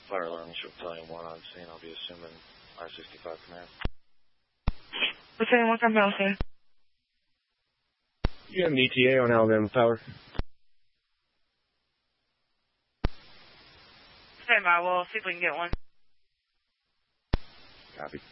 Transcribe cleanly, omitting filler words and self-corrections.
fire alarm should battalion 1 on scene. I'll be assuming I-65 command. Battalion 1, come down, sir. You have an ETA on Alabama Power? Stand by, we'll see if we can get one. Copy.